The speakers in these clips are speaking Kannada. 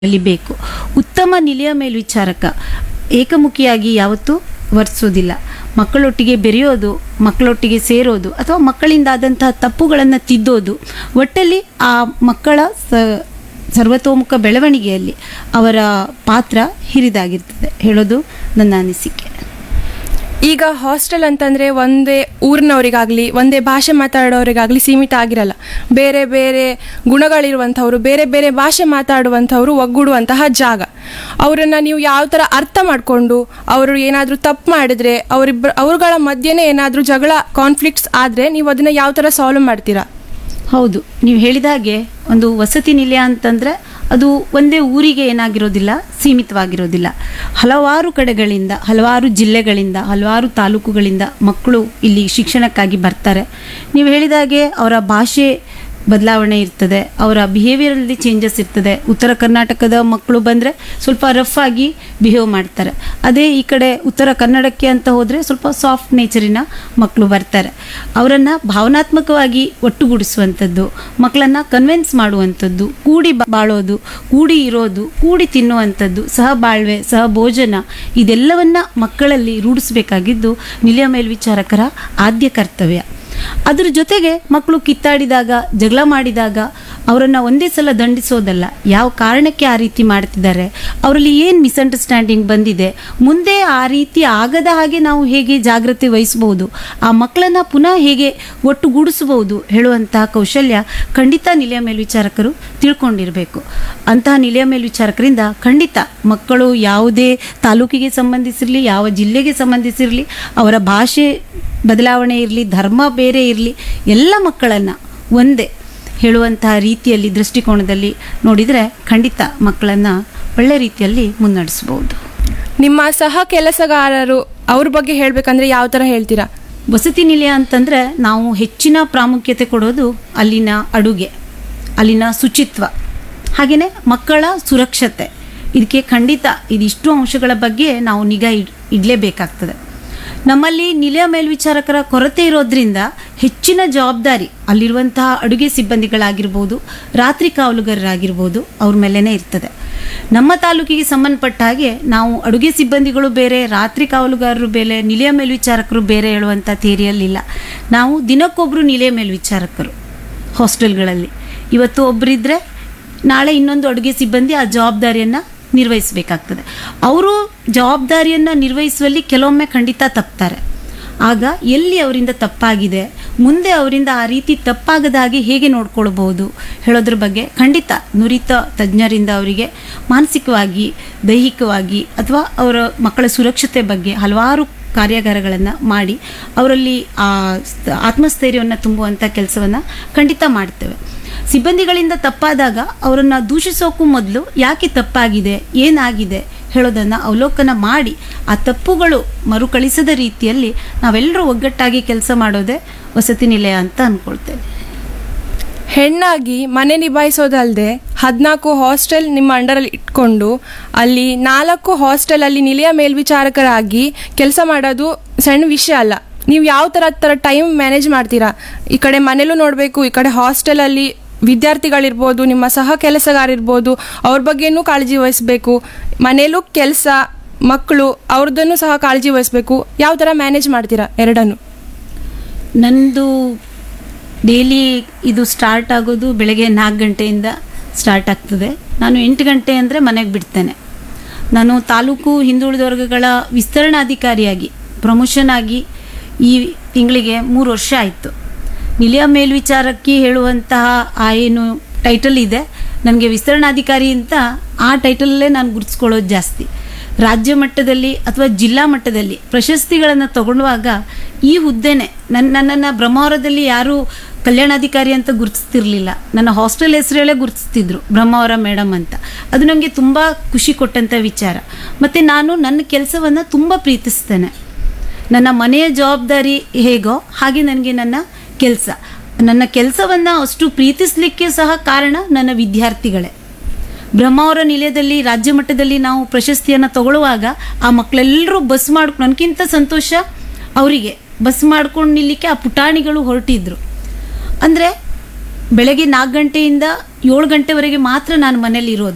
ಬೇಕು. ಉತ್ತಮ ನಿಲಯ ಮೇಲ್ವಿಚಾರಕ ಏಕಮುಖಿಯಾಗಿ ಯಾವತ್ತೂ ವರ್ತಿಸೋದಿಲ್ಲ. ಮಕ್ಕಳೊಟ್ಟಿಗೆ ಬೆರೆಯೋದು, ಮಕ್ಕಳೊಟ್ಟಿಗೆ ಸೇರೋದು ಅಥವಾ ಮಕ್ಕಳಿಂದಾದಂತಹ ತಪ್ಪುಗಳನ್ನು ತಿದ್ದೋದು, ಒಟ್ಟಲ್ಲಿ ಆ ಮಕ್ಕಳ ಸರ್ವತೋಮುಖ ಬೆಳವಣಿಗೆಯಲ್ಲಿ ಅವರ ಪಾತ್ರ ಹಿರಿದಾಗಿರ್ತದೆ ಹೇಳೋದು ನನ್ನ ಅನಿಸಿಕೆ. ಈಗ ಹಾಸ್ಟೆಲ್ ಅಂತಂದರೆ ಒಂದೇ ಊರಿನವರಿಗಾಗಲಿ ಒಂದೇ ಭಾಷೆ ಮಾತಾಡೋರಿಗಾಗಲಿ ಸೀಮಿತ ಆಗಿರಲ್ಲ. ಬೇರೆ ಬೇರೆ ಗುಣಗಳಿರುವಂಥವ್ರು, ಬೇರೆ ಬೇರೆ ಭಾಷೆ ಮಾತಾಡುವಂಥವ್ರು ಒಗ್ಗೂಡುವಂತಹ ಜಾಗ. ಅವರನ್ನು ನೀವು ಯಾವ ಥರ ಅರ್ಥ ಮಾಡಿಕೊಂಡು ಅವರು ಏನಾದರೂ ತಪ್ಪು ಮಾಡಿದರೆ ಅವ್ರುಗಳ ಮಧ್ಯೆನೇ ಏನಾದರೂ ಜಗಳ ಕಾನ್ಫ್ಲಿಕ್ಟ್ಸ್ ಆದರೆ ನೀವು ಅದನ್ನು ಯಾವ ಥರ ಸಾಲ್ವ್ ಮಾಡ್ತೀರಾ? ಹೌದು, ನೀವು ಹೇಳಿದ ಹಾಗೆ ಒಂದು ವಸತಿ ನಿಲಯ ಅಂತಂದರೆ ಅದು ಒಂದೇ ಊರಿಗೆ ಏನಾಗಿರೋದಿಲ್ಲ, ಸೀಮಿತವಾಗಿರೋದಿಲ್ಲ. ಹಲವಾರು ಕಡೆಗಳಿಂದ, ಹಲವಾರು ಜಿಲ್ಲೆಗಳಿಂದ, ಹಲವಾರು ತಾಲೂಕುಗಳಿಂದ ಮಕ್ಕಳು ಇಲ್ಲಿ ಶಿಕ್ಷಣಕ್ಕಾಗಿ ಬರ್ತಾರೆ. ನೀವು ಹೇಳಿದ ಹಾಗೆ ಅವರ ಭಾಷೆ ಬದಲಾವಣೆ ಇರ್ತದೆ, ಅವರ ಬಿಹೇವಿಯರಲ್ಲಿ ಚೇಂಜಸ್ ಇರ್ತದೆ. ಉತ್ತರ ಕರ್ನಾಟಕದ ಮಕ್ಕಳು ಬಂದರೆ ಸ್ವಲ್ಪ ರಫ್ ಆಗಿ ಬಿಹೇವ್ ಮಾಡ್ತಾರೆ. ಅದೇ ಈ ಕಡೆ ಉತ್ತರ ಕನ್ನಡಕ್ಕೆ ಅಂತ ಹೋದರೆ ಸ್ವಲ್ಪ ಸಾಫ್ಟ್ ನೇಚರಿನ ಮಕ್ಕಳು ಬರ್ತಾರೆ. ಅವರನ್ನು ಭಾವನಾತ್ಮಕವಾಗಿ ಒಟ್ಟುಗೂಡಿಸುವಂಥದ್ದು, ಮಕ್ಕಳನ್ನು ಕನ್ವಿನ್ಸ್ ಮಾಡುವಂಥದ್ದು, ಕೂಡಿ ಬಾಳೋದು, ಕೂಡಿ ಇರೋದು, ಕೂಡಿ ತಿನ್ನುವಂಥದ್ದು, ಸಹಬಾಳ್ವೆ, ಸಹಭೋಜನ ಇದೆಲ್ಲವನ್ನ ಮಕ್ಕಳಲ್ಲಿ ರೂಢಿಸಬೇಕಾಗಿದ್ದು ನಿಲಯ ಮೇಲ್ವಿಚಾರಕರ ಆದ್ಯ ಕರ್ತವ್ಯ. ಅದರ ಜೊತೆಗೆ ಮಕ್ಕಳು ಕಿತ್ತಾಡಿದಾಗ, ಜಗಳ ಮಾಡಿದಾಗ ಅವರನ್ನು ಒಂದೇ ಸಲ ದಂಡಿಸೋದಲ್ಲ, ಯಾವ ಕಾರಣಕ್ಕೆ ಆ ರೀತಿ ಮಾಡ್ತಿದ್ದಾರೆ, ಅವರಲ್ಲಿ ಏನು ಮಿಸ್ಅಂಡರ್ಸ್ಟ್ಯಾಂಡಿಂಗ್ ಬಂದಿದೆ, ಮುಂದೆ ಆ ರೀತಿ ಆಗದ ಹಾಗೆ ನಾವು ಹೇಗೆ ಜಾಗೃತಿ ವಹಿಸಬಹುದು, ಆ ಮಕ್ಕಳನ್ನು ಪುನಃ ಹೇಗೆ ಒಟ್ಟುಗೂಡಿಸಬಹುದು ಹೇಳುವಂತಹ ಕೌಶಲ್ಯ ಖಂಡಿತ ನಿಲಯ ಮೇಲ್ವಿಚಾರಕರು ತಿಳ್ಕೊಂಡಿರಬೇಕು. ಅಂತಹ ನಿಲಯ ಮೇಲ್ವಿಚಾರಕರಿಂದ ಖಂಡಿತ ಮಕ್ಕಳು ಯಾವುದೇ ತಾಲೂಕಿಗೆ ಸಂಬಂಧಿಸಿರಲಿ, ಯಾವ ಜಿಲ್ಲೆಗೆ ಸಂಬಂಧಿಸಿರಲಿ, ಅವರ ಭಾಷೆ ಬದಲಾವಣೆ ಇರಲಿ, ಧರ್ಮ ಬೇರೆ ಇರಲಿ, ಎಲ್ಲ ಮಕ್ಕಳನ್ನು ಒಂದೇ ಹೇಳುವಂತಹ ರೀತಿಯಲ್ಲಿ ದೃಷ್ಟಿಕೋನದಲ್ಲಿ ನೋಡಿದರೆ ಖಂಡಿತ ಮಕ್ಕಳನ್ನು ಒಳ್ಳೆ ರೀತಿಯಲ್ಲಿ ಮುನ್ನಡೆಸ್ಬೋದು. ನಿಮ್ಮ ಸಹ ಕೆಲಸಗಾರರು ಅವ್ರ ಬಗ್ಗೆ ಹೇಳಬೇಕಂದ್ರೆ ಯಾವ ಥರ ಹೇಳ್ತೀರಾ? ವಸತಿ ನಿಲಯ ಅಂತಂದರೆ ನಾವು ಹೆಚ್ಚಿನ ಪ್ರಾಮುಖ್ಯತೆ ಕೊಡೋದು ಅಲ್ಲಿನ ಅಡುಗೆ, ಅಲ್ಲಿನ ಶುಚಿತ್ವ, ಹಾಗೆಯೇ ಮಕ್ಕಳ ಸುರಕ್ಷತೆ. ಇದಕ್ಕೆ ಖಂಡಿತ ಇದಿಷ್ಟು ಅಂಶಗಳ ಬಗ್ಗೆ ನಾವು ನಿಗಾ ಇಡಲೇಬೇಕಾಗ್ತದೆ. ನಮ್ಮಲ್ಲಿ ನಿಲಯ ಮೇಲ್ವಿಚಾರಕರ ಕೊರತೆ ಇರೋದ್ರಿಂದ ಹೆಚ್ಚಿನ ಜವಾಬ್ದಾರಿ ಅಲ್ಲಿರುವಂತಹ ಅಡುಗೆ ಸಿಬ್ಬಂದಿಗಳಾಗಿರ್ಬೋದು, ರಾತ್ರಿ ಕಾವಲುಗಾರರಾಗಿರ್ಬೋದು ಅವ್ರ ಮೇಲೇ ಇರ್ತದೆ. ನಮ್ಮ ತಾಲೂಕಿಗೆ ಸಂಬಂಧಪಟ್ಟ ಹಾಗೆ ನಾವು ಅಡುಗೆ ಸಿಬ್ಬಂದಿಗಳು ಬೇರೆ, ರಾತ್ರಿ ಕಾವಲುಗಾರರು ಬೇರೆ, ನಿಲಯ ಮೇಲ್ವಿಚಾರಕರು ಬೇರೆ ಹೇಳುವಂಥ ಥಿಯರಿಯಲ್ಲಿಲ್ಲ. ನಾವು ದಿನಕ್ಕೊಬ್ಬರು ನಿಲಯ ಮೇಲ್ವಿಚಾರಕರು ಹಾಸ್ಟೆಲ್ಗಳಲ್ಲಿ. ಇವತ್ತು ಒಬ್ಬರಿದ್ದರೆ ನಾಳೆ ಇನ್ನೊಂದು ಅಡುಗೆ ಸಿಬ್ಬಂದಿ ಆ ಜವಾಬ್ದಾರಿಯನ್ನು ನಿರ್ವಹಿಸಬೇಕಾಗ್ತದೆ. ಅವರು ಜವಾಬ್ದಾರಿಯನ್ನು ನಿರ್ವಹಿಸುವಲ್ಲಿ ಕೆಲವೊಮ್ಮೆ ಖಂಡಿತ ತಪ್ತಾರೆ. ಆಗ ಎಲ್ಲಿ ಅವರಿಂದ ತಪ್ಪಾಗಿದೆ, ಮುಂದೆ ಅವರಿಂದ ಆ ರೀತಿ ತಪ್ಪಾಗದ ಹಾಗೆ ಹೇಗೆ ನೋಡ್ಕೊಳ್ಬಹುದು ಹೇಳೋದ್ರ ಬಗ್ಗೆ ಖಂಡಿತ ನುರಿತ ತಜ್ಞರಿಂದ ಅವರಿಗೆ ಮಾನಸಿಕವಾಗಿ, ದೈಹಿಕವಾಗಿ ಅಥವಾ ಅವರ ಮಕ್ಕಳ ಸುರಕ್ಷತೆ ಬಗ್ಗೆ ಹಲವಾರು ಕಾರ್ಯಾಗಾರಗಳನ್ನು ಮಾಡಿ ಅವರಲ್ಲಿ ಆ ಆತ್ಮಸ್ಥೈರ್ಯವನ್ನು ತುಂಬುವಂಥ ಕೆಲಸವನ್ನು ಖಂಡಿತ ಮಾಡ್ತೇವೆ. ಸಿಬ್ಬಂದಿಗಳಿಂದ ತಪ್ಪಾದಾಗ ಅವರನ್ನು ದೂಷಿಸೋಕ್ಕೂ ಮೊದಲು ಯಾಕೆ ತಪ್ಪಾಗಿದೆ, ಏನಾಗಿದೆ ಹೇಳೋದನ್ನು ಅವಲೋಕನ ಮಾಡಿ ಆ ತಪ್ಪುಗಳು ಮರುಕಳಿಸದ ರೀತಿಯಲ್ಲಿ ನಾವೆಲ್ಲರೂ ಒಗ್ಗಟ್ಟಾಗಿ ಕೆಲಸ ಮಾಡೋದೇ ವಸತಿ ನಿಲಯ ಅಂತ ಅಂದ್ಕೊಳ್ತೇವೆ. ಹೆಣ್ಣಾಗಿ ಮನೆ ನಿಭಾಯಿಸೋದಲ್ಲದೆ 14 ಹಾಸ್ಟೆಲ್ ನಿಮ್ಮ ಅಂಡರಲ್ಲಿ ಇಟ್ಕೊಂಡು ಅಲ್ಲಿ 4 ಹಾಸ್ಟೆಲಲ್ಲಿ ನಿಲಯ ಮೇಲ್ವಿಚಾರಕರಾಗಿ ಕೆಲಸ ಮಾಡೋದು ಸಣ್ಣ ವಿಷಯ ಅಲ್ಲ. ನೀವು ಯಾವ ಥರ ಟೈಮ್ ಮ್ಯಾನೇಜ್ ಮಾಡ್ತೀರಾ? ಈ ಕಡೆ ಮನೇಲೂ ನೋಡಬೇಕು, ಈ ಕಡೆ ಹಾಸ್ಟೆಲಲ್ಲಿ ವಿದ್ಯಾರ್ಥಿಗಳಿರ್ಬೋದು, ನಿಮ್ಮ ಸಹ ಕೆಲಸಗಾರಿರ್ಬೋದು, ಅವ್ರ ಬಗ್ಗೆನೂ ಕಾಳಜಿ ವಹಿಸಬೇಕು, ಮನೇಲೂ ಕೆಲಸ, ಮಕ್ಕಳು ಅವ್ರದ್ದನ್ನು ಸಹ ಕಾಳಜಿ ವಹಿಸಬೇಕು. ಯಾವ ಥರ ಮ್ಯಾನೇಜ್ ಮಾಡ್ತೀರಾ ಎರಡನ್ನು? ನಂದು ಡೈಲಿ ಇದು ಸ್ಟಾರ್ಟ್ ಆಗೋದು ಬೆಳಗ್ಗೆ 4 ಗಂಟೆಯಿಂದ ಸ್ಟಾರ್ಟ್ ಆಗ್ತದೆ. ನಾನು 8 ಗಂಟೆ ಅಂದರೆ ಮನೆಗೆ ಬಿಡ್ತೇನೆ. ನಾನು ತಾಲೂಕು ಹಿಂದುಳಿದ ವರ್ಗಗಳ ವಿಸ್ತರಣಾಧಿಕಾರಿಯಾಗಿ ಪ್ರಮೋಷನ್ ಆಗಿ ಈ ತಿಂಗಳಿಗೆ 3 ವರ್ಷ ಆಯಿತು. ನಿಲಯ ಮೇಲ್ವಿಚಾರಕ್ಕೆ ಹೇಳುವಂತಹ ಆ ಏನು ಟೈಟಲ್ ಇದೆ, ನನಗೆ ವಿಸ್ತರಣಾಧಿಕಾರಿ ಅಂತ ಆ ಟೈಟಲಲ್ಲೇ ನಾನು ಗುರುತಿಸ್ಕೊಳ್ಳೋದು ಜಾಸ್ತಿ. ರಾಜ್ಯ ಮಟ್ಟದಲ್ಲಿ ಅಥವಾ ಜಿಲ್ಲಾ ಮಟ್ಟದಲ್ಲಿ ಪ್ರಶಸ್ತಿಗಳನ್ನು ತಗೊಳ್ಳುವಾಗ ಈ ಹುದ್ದೆನೇ ನನ್ನನ್ನು ಬ್ರಹ್ಮಾವರದಲ್ಲಿ ಯಾರೂ ಕಲ್ಯಾಣಾಧಿಕಾರಿ ಅಂತ ಗುರುತಿಸ್ತಿರ್ಲಿಲ್ಲ. ನನ್ನ ಹಾಸ್ಟೆಲ್ ಹೆಸರೇಳೇ ಗುರುತಿಸ್ತಿದ್ರು, ಬ್ರಹ್ಮಾವರ ಮೇಡಮ್ ಅಂತ. ಅದು ನನಗೆ ತುಂಬ ಖುಷಿ ಕೊಟ್ಟಂಥ ವಿಚಾರ. ಮತ್ತು ನಾನು ನನ್ನ ಕೆಲಸವನ್ನು ತುಂಬ ಪ್ರೀತಿಸ್ತೇನೆ. ನನ್ನ ಮನೆಯ ಜವಾಬ್ದಾರಿ ಹೇಗೋ ಹಾಗೆ ನನಗೆ ನನ್ನ ಕೆಲಸವನ್ನು ಅಷ್ಟು ಪ್ರೀತಿಸಲಿಕ್ಕೆ ಸಹ ಕಾರಣ ನನ್ನ ವಿದ್ಯಾರ್ಥಿಗಳೇ. ಬ್ರಹ್ಮಾವರ ನಿಲಯದಲ್ಲಿ ರಾಜ್ಯ ಮಟ್ಟದಲ್ಲಿ ನಾವು ಪ್ರಶಸ್ತಿಯನ್ನು ತಗೊಳ್ಳುವಾಗ ಆ ಮಕ್ಕಳೆಲ್ಲರೂ ಬಸ್ ಮಾಡ್ಕೊಂಡು, ನನಗಿಂತ ಸಂತೋಷ ಅವರಿಗೆ ಬಸ್ ಮಾಡ್ಕೊಂಡು ನಿಲ್ಲಕ್ಕೆ ಆ ಪುಟಾಣಿಗಳು ಹೊರಟಿದ್ರು. ಅಂದರೆ ಬೆಳಗ್ಗೆ 4 ಗಂಟೆಯಿಂದ 7 ಗಂಟೆವರೆಗೆ ಮಾತ್ರ ನಾನು ಮನೇಲಿ ಇರೋದು.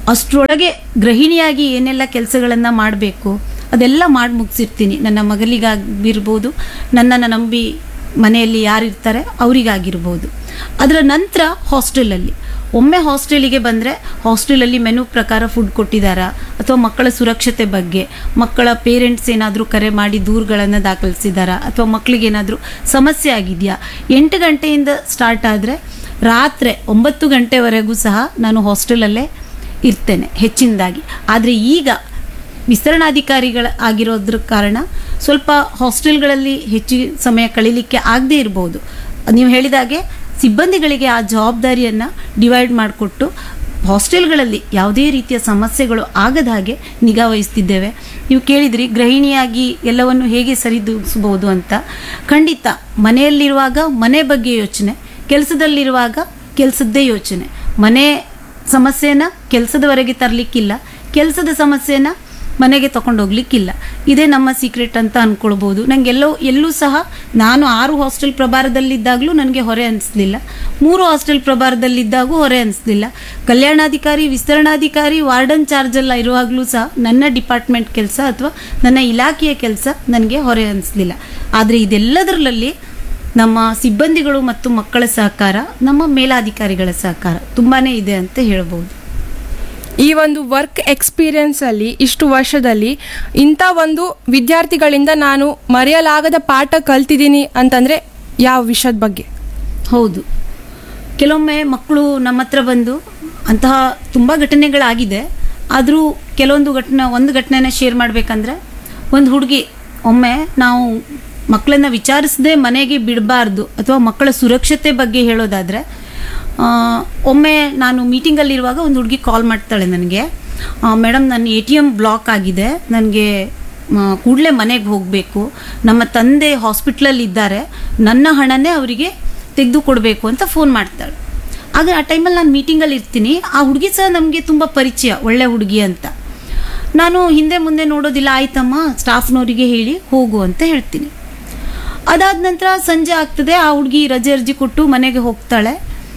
ಅಷ್ಟರೊಳಗೆ ಗೃಹಿಣಿಯಾಗಿ ಏನೆಲ್ಲ ಕೆಲಸಗಳನ್ನು ಮಾಡಬೇಕು ಅದೆಲ್ಲ ಮಾಡಿ ಮುಗಿಸಿರ್ತೀನಿ. ನನ್ನ ಮಗಲಿಗಾಗಿರ್ಬೋದು, ನನ್ನನ್ನು ನಂಬಿ ಮನೆಯಲ್ಲಿ ಯಾರಿರ್ತಾರೆ ಅವರಿಗಾಗಿರ್ಬೋದು. ಅದರ ನಂತರ ಹಾಸ್ಟೆಲಲ್ಲಿ ಒಮ್ಮೆ ಹಾಸ್ಟೆಲಿಗೆ ಬಂದರೆ ಹಾಸ್ಟೆಲಲ್ಲಿ ಮೆನು ಪ್ರಕಾರ ಫುಡ್ ಕೊಟ್ಟಿದ್ದಾರಾ, ಅಥವಾ ಮಕ್ಕಳ ಸುರಕ್ಷತೆ ಬಗ್ಗೆ ಮಕ್ಕಳ ಪೇರೆಂಟ್ಸ್ ಏನಾದರೂ ಕರೆ ಮಾಡಿ ದೂರುಗಳನ್ನು ದಾಖಲಿಸಿದಾರಾ, ಅಥವಾ ಮಕ್ಕಳಿಗೇನಾದರೂ ಸಮಸ್ಯೆ ಆಗಿದೆಯಾ. 8 ಗಂಟೆಯಿಂದ ಸ್ಟಾರ್ಟ್ ಆದರೆ ರಾತ್ರಿ 9 ಗಂಟೆವರೆಗೂ ಸಹ ನಾನು ಹಾಸ್ಟೆಲಲ್ಲೇ ಇರ್ತೇನೆ ಹೆಚ್ಚಿನದಾಗಿ. ಆದರೆ ಈಗ ವಿಸ್ತರಣಾಧಿಕಾರಿಗಳ ಆಗಿರೋದ್ರ ಕಾರಣ ಸ್ವಲ್ಪ ಹಾಸ್ಟೆಲ್ಗಳಲ್ಲಿ ಹೆಚ್ಚು ಸಮಯ ಕಳೀಲಿಕ್ಕೆ ಆಗದೇ ಇರ್ಬೋದು. ನೀವು ಹೇಳಿದಾಗೆ ಸಿಬ್ಬಂದಿಗಳಿಗೆ ಆ ಜವಾಬ್ದಾರಿಯನ್ನು ಡಿವೈಡ್ ಮಾಡಿಕೊಟ್ಟು ಹಾಸ್ಟೆಲ್ಗಳಲ್ಲಿ ಯಾವುದೇ ರೀತಿಯ ಸಮಸ್ಯೆಗಳು ಆಗದ ಹಾಗೆ ನಿಗಾ ವಹಿಸ್ತಿದ್ದೇವೆ. ನೀವು ಕೇಳಿದ್ರಿ ಗೃಹಿಣಿಯಾಗಿ ಎಲ್ಲವನ್ನು ಹೇಗೆ ಸರಿದೂಗಿಸ್ಬೋದು ಅಂತ. ಖಂಡಿತ ಮನೆಯಲ್ಲಿರುವಾಗ ಮನೆ ಬಗ್ಗೆ ಯೋಚನೆ, ಕೆಲಸದಲ್ಲಿರುವಾಗ ಕೆಲಸದ್ದೇ ಯೋಚನೆ. ಮನೆ ಸಮಸ್ಯೆನ ಕೆಲಸದವರೆಗೆ ತರಲಿಕ್ಕಿಲ್ಲ, ಕೆಲಸದ ಸಮಸ್ಯೆನ ಮನೆಗೆ ತಗೊಂಡೋಗ್ಲಿಕ್ಕಿಲ್ಲ. ಇದೇ ನಮ್ಮ ಸೀಕ್ರೆಟ್ ಅಂತ ಅಂದ್ಕೊಳ್ಬೋದು. ಎಲ್ಲೂ ಸಹ ನಾನು 6 ಹಾಸ್ಟೆಲ್ ಪ್ರಭಾರದಲ್ಲಿದ್ದಾಗಲೂ ನನಗೆ ಹೊರೆ ಅನಿಸ್ಲಿಲ್ಲ, 3 ಹಾಸ್ಟೆಲ್ ಪ್ರಭಾರದಲ್ಲಿದ್ದಾಗೂ ಹೊರೆ ಅನಿಸ್ಲಿಲ್ಲ. ಕಲ್ಯಾಣಾಧಿಕಾರಿ, ವಿಸ್ತರಣಾಧಿಕಾರಿ, ವಾರ್ಡನ್ ಚಾರ್ಜೆಲ್ಲ ಇರುವಾಗಲೂ ಸಹ ನನ್ನ ಡಿಪಾರ್ಟ್ಮೆಂಟ್ ಕೆಲಸ ಅಥವಾ ನನ್ನ ಇಲಾಖೆಯ ಕೆಲಸ ನನಗೆ ಹೊರೆ ಅನಿಸ್ಲಿಲ್ಲ. ಆದರೆ ಇದೆಲ್ಲದರಲ್ಲಿ ನಮ್ಮ ಸಿಬ್ಬಂದಿಗಳು ಮತ್ತು ಮಕ್ಕಳ ಸಹಕಾರ, ನಮ್ಮ ಮೇಲಾಧಿಕಾರಿಗಳ ಸಹಕಾರ ತುಂಬಾ ಇದೆ ಅಂತ ಹೇಳ್ಬೋದು. ಈ ಒಂದು ವರ್ಕ್ ಎಕ್ಸ್ಪೀರಿಯನ್ಸಲ್ಲಿ ಇಷ್ಟು ವರ್ಷದಲ್ಲಿ ಇಂಥ ಒಂದು ವಿದ್ಯಾರ್ಥಿಗಳಿಂದ ನಾನು ಮರೆಯಲಾಗದ ಪಾಠ ಕಲ್ತಿದ್ದೀನಿ ಅಂತಂದರೆ ಯಾವ ವಿಷಯದ ಬಗ್ಗೆ? ಹೌದು, ಕೆಲವೊಮ್ಮೆ ಮಕ್ಕಳು ನಮ್ಮ ಹತ್ರ ಬಂದು ಅಂತಹ ತುಂಬ ಘಟನೆಗಳಾಗಿದೆ. ಆದರೂ ಒಂದು ಘಟನೆನ ಶೇರ್ ಮಾಡಬೇಕಂದ್ರೆ, ಒಂದು ಹುಡುಗಿ ಒಮ್ಮೆ ನಾವು ಮಕ್ಕಳನ್ನು ವಿಚಾರಿಸದೆ ಮನೆಗೆ ಬಿಡಬಾರ್ದು ಅಥವಾ ಮಕ್ಕಳ ಸುರಕ್ಷತೆ ಬಗ್ಗೆ ಹೇಳೋದಾದರೆ, ಒಮ್ಮೆ ನಾನು ಮೀಟಿಂಗಲ್ಲಿರುವಾಗ ಒಂದು ಹುಡುಗಿ ಕಾಲ್ ಮಾಡ್ತಾಳೆ ನನಗೆ, ಮೇಡಮ್ ನನ್ನ ATM ಬ್ಲಾಕ್ ಆಗಿದೆ, ನನಗೆ ಕೂಡಲೇ ಮನೆಗೆ ಹೋಗಬೇಕು, ನಮ್ಮ ತಂದೆ ಹಾಸ್ಪಿಟ್ಲಲ್ಲಿ ಇದ್ದಾರೆ, ನನ್ನ ಹಣನೇ ಅವರಿಗೆ ತೆಗೆದು ಕೊಡಬೇಕು ಅಂತ ಫೋನ್ ಮಾಡ್ತಾಳೆ. ಆಗ ಆ ಟೈಮಲ್ಲಿ ನಾನು ಮೀಟಿಂಗಲ್ಲಿ ಇರ್ತೀನಿ. ಆ ಹುಡುಗಿ ಸಹ ನಮಗೆ ತುಂಬ ಪರಿಚಯ, ಒಳ್ಳೆ ಹುಡುಗಿ ಅಂತ. ನಾನು ಹಿಂದೆ ಮುಂದೆ ನೋಡೋದಿಲ್ಲ, ಆಯ್ತಮ್ಮ ಸ್ಟಾಫ್ನವರಿಗೆ ಹೇಳಿ ಹೋಗು ಅಂತ ಹೇಳ್ತೀನಿ. ಅದಾದ ನಂತರ ಸಂಜೆ ಆಗ್ತದೆ, ಆ ಹುಡುಗಿ ರಜೆ ಅರ್ಜಿ ಕೊಟ್ಟು ಮನೆಗೆ ಹೋಗ್ತಾಳೆ.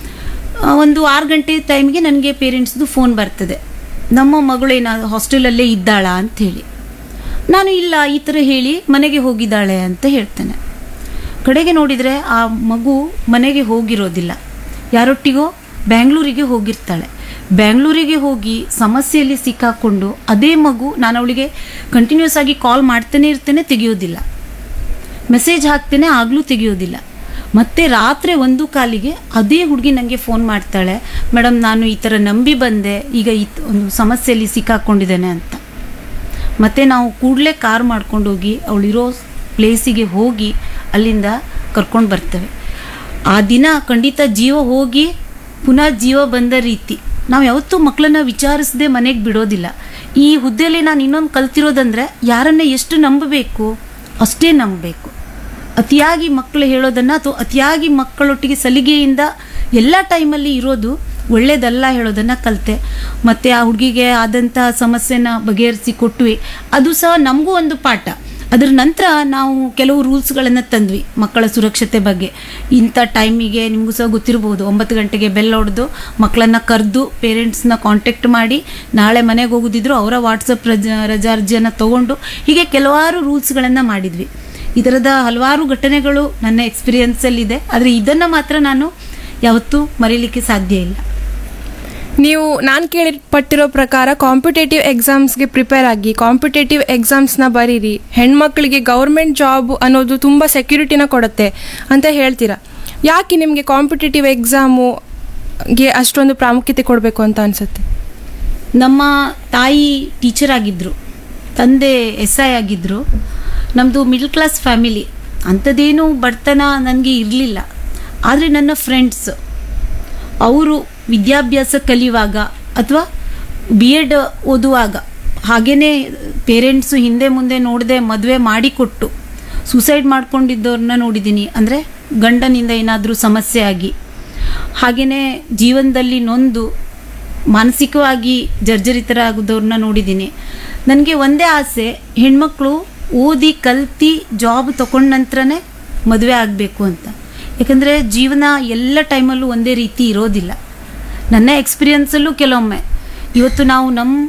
ಒಂದು 6 ಗಂಟೆ ಟೈಮ್ಗೆ ನನಗೆ ಪೇರೆಂಟ್ಸ್ದು ಫೋನ್ ಬರ್ತದೆ, ನಮ್ಮ ಮಗಳೇನಾದ್ರು ಹಾಸ್ಟೆಲಲ್ಲೇ ಇದ್ದಾಳಾ ಅಂಥೇಳಿ. ನಾನು ಇಲ್ಲ, ಈ ಥರ ಹೇಳಿ ಮನೆಗೆ ಹೋಗಿದ್ದಾಳೆ ಅಂತ ಹೇಳ್ತೇನೆ. ಕಡೆಗೆ ನೋಡಿದರೆ ಆ ಮಗು ಮನೆಗೆ ಹೋಗಿರೋದಿಲ್ಲ, ಯಾರೊಟ್ಟಿಗೋ ಬ್ಯಾಂಗ್ಳೂರಿಗೆ ಹೋಗಿರ್ತಾಳೆ. ಬ್ಯಾಂಗ್ಳೂರಿಗೆ ಹೋಗಿ ಸಮಸ್ಯೆಯಲ್ಲಿ ಸಿಕ್ಕಾಕೊಂಡು ಅದೇ ಮಗು, ನಾನು ಅವಳಿಗೆ ಕಂಟಿನ್ಯೂಸ್ ಆಗಿ ಕಾಲ್ ಮಾಡ್ತಾನೆ ಇರ್ತೇನೆ, ತೆಗೆಯೋದಿಲ್ಲ. ಮೆಸೇಜ್ ಹಾಕ್ತೇನೆ, ಆಗಲೂ ತೆಗೆಯೋದಿಲ್ಲ. ಮತ್ತು ರಾತ್ರಿ 1 ಅದೇ ಹುಡುಗಿ ನನಗೆ ಫೋನ್ ಮಾಡ್ತಾಳೆ, ಮೇಡಮ್ ನಾನು ಈ ಥರ ನಂಬಿ ಬಂದೆ, ಈಗ ಒಂದು ಸಮಸ್ಯೆಯಲ್ಲಿ ಸಿಕ್ಕಾಕೊಂಡಿದ್ದೇನೆ ಅಂತ. ಮತ್ತು ನಾವು ಕೂಡಲೇ ಕಾರ್ ಮಾಡ್ಕೊಂಡೋಗಿ ಅವಳಿರೋ ಪ್ಲೇಸಿಗೆ ಹೋಗಿ ಅಲ್ಲಿಂದ ಕರ್ಕೊಂಡು ಬರ್ತೇವೆ. ಆ ದಿನ ಖಂಡಿತ ಜೀವ ಹೋಗಿ ಪುನಃ ಜೀವ ಬಂದ ರೀತಿ. ನಾವು ಯಾವತ್ತೂ ಮಕ್ಕಳನ್ನ ವಿಚಾರಿಸದೆ ಮನೆಗೆ ಬಿಡೋದಿಲ್ಲ. ಈ ಹುದ್ದೆಯಲ್ಲಿ ನಾನು ಇನ್ನೊಂದು ಕಲ್ತಿರೋದಂದರೆ, ಯಾರನ್ನೇ ಎಷ್ಟು ನಂಬಬೇಕು ಅಷ್ಟೇ ನಂಬಬೇಕು. ಅತಿಯಾಗಿ ಮಕ್ಕಳು ಹೇಳೋದನ್ನು ಅಥವಾ ಅತಿಯಾಗಿ ಮಕ್ಕಳೊಟ್ಟಿಗೆ ಸಲಿಗೆಯಿಂದ ಎಲ್ಲ ಟೈಮಲ್ಲಿ ಇರೋದು ಒಳ್ಳೇದಲ್ಲ ಹೇಳೋದನ್ನು ಕಲಿತೆ. ಮತ್ತು ಆ ಹುಡುಗಿಗೆ ಆದಂಥ ಸಮಸ್ಯೆನ ಬಗೆಹರಿಸಿ ಕೊಟ್ವಿ. ಅದು ಸಹ ನಮಗೂ ಒಂದು ಪಾಠ. ಅದರ ನಂತರ ನಾವು ಕೆಲವು ರೂಲ್ಸ್ಗಳನ್ನು ತಂದ್ವಿ ಮಕ್ಕಳ ಸುರಕ್ಷತೆ ಬಗ್ಗೆ. ಇಂಥ ಟೈಮಿಗೆ ನಿಮಗೂ ಸಹ ಗೊತ್ತಿರ್ಬೋದು, 9 ಗಂಟೆಗೆ ಬೆಲ್ ಹೊಡೆದು ಮಕ್ಕಳನ್ನು ಕರೆದು ಪೇರೆಂಟ್ಸ್ನ ಕಾಂಟ್ಯಾಕ್ಟ್ ಮಾಡಿ ನಾಳೆ ಮನೆಗೆ ಹೋಗೋದಿದ್ರು ಅವರ ವಾಟ್ಸಪ್ ರಜಾ ಅರ್ಜಿಯನ್ನು ತೊಗೊಂಡು, ಹೀಗೆ ಕೆಲವಾರು ರೂಲ್ಸ್ಗಳನ್ನು ಮಾಡಿದ್ವಿ. ಈ ಥರದ ಹಲವಾರು ಘಟನೆಗಳು ನನ್ನ ಎಕ್ಸ್ಪೀರಿಯನ್ಸಲ್ಲಿದೆ. ಆದರೆ ಇದನ್ನು ಮಾತ್ರ ನಾನು ಯಾವತ್ತೂ ಮರೀಲಿಕ್ಕೆ ಸಾಧ್ಯ ಇಲ್ಲ. ನೀವು ನಾನು ಕೇಳಿಪಟ್ಟಿರೋ ಪ್ರಕಾರ ಕಾಂಪಿಟೇಟಿವ್ ಎಕ್ಸಾಮ್ಸ್ಗೆ ಪ್ರಿಪೇರ್ ಆಗಿ ಕಾಂಪಿಟೇಟಿವ್ ಎಕ್ಸಾಮ್ಸ್ನ ಬರೀರಿ, ಹೆಣ್ಮಕ್ಳಿಗೆ ಗೌರ್ಮೆಂಟ್ ಜಾಬ್ ಅನ್ನೋದು ತುಂಬ ಸೆಕ್ಯೂರಿಟಿನ ಕೊಡುತ್ತೆ ಅಂತ ಹೇಳ್ತೀರಾ. ಯಾಕೆ ನಿಮಗೆ ಕಾಂಪಿಟೇಟಿವ್ ಎಕ್ಸಾಮುಗೆ ಅಷ್ಟೊಂದು ಪ್ರಾಮುಖ್ಯತೆ ಕೊಡಬೇಕು ಅಂತ ಅನಿಸುತ್ತೆ? ನಮ್ಮ ತಾಯಿ ಟೀಚರ್ ಆಗಿದ್ದರು, ತಂದೆ SI ಆಗಿದ್ದರು. ನಮ್ಮದು ಮಿಡ್ಲ್ ಕ್ಲಾಸ್ ಫ್ಯಾಮಿಲಿ, ಅಂಥದ್ದೇನು ಬಡತನ ನನಗೆ ಇರಲಿಲ್ಲ. ಆದರೆ ನನ್ನ ಫ್ರೆಂಡ್ಸ್ ಅವರು ವಿದ್ಯಾಭ್ಯಾಸ ಕಲಿಯುವಾಗ ಅಥವಾ B.Ed ಓದುವಾಗ ಹಾಗೆಯೇ ಪೇರೆಂಟ್ಸು ಹಿಂದೆ ಮುಂದೆ ನೋಡದೆ ಮದುವೆ ಮಾಡಿಕೊಟ್ಟು ಸೂಸೈಡ್ ಮಾಡ್ಕೊಂಡಿದ್ದವ್ರನ್ನ ನೋಡಿದ್ದೀನಿ. ಅಂದರೆ ಗಂಡನಿಂದ ಏನಾದರೂ ಸಮಸ್ಯೆ ಆಗಿ, ಹಾಗೆಯೇ ಜೀವನದಲ್ಲಿ ನೊಂದು ಮಾನಸಿಕವಾಗಿ ಜರ್ಜರಿತರಾಗೋದವ್ರನ್ನ ನೋಡಿದ್ದೀನಿ. ನನಗೆ ಒಂದೇ ಆಸೆ, ಹೆಣ್ಮಕ್ಳು ಓದಿ ಕಲ್ತು ಜಾಬ್ ತಗೊಂಡ ನಂತರನೇ ಮದುವೆ ಆಗಬೇಕು ಅಂತ. ಯಾಕಂದರೆ ಜೀವನ ಎಲ್ಲ ಟೈಮಲ್ಲೂ ಒಂದೇ ರೀತಿ ಇರೋದಿಲ್ಲ. ನನ್ನ ಎಕ್ಸ್ಪೀರಿಯನ್ಸಲ್ಲೂ ಕೆಲವೊಮ್ಮೆ ಇವತ್ತು ನಾವು ನಮ್ಮ